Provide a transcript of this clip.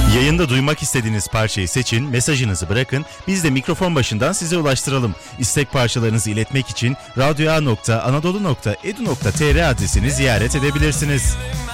Yayında duymak istediğiniz parçayı seçin, mesajınızı bırakın, biz de mikrofon başından size ulaştıralım. İstek parçalarınızı iletmek için radyoa.anadolu.edu.tr adresini ziyaret edebilirsiniz.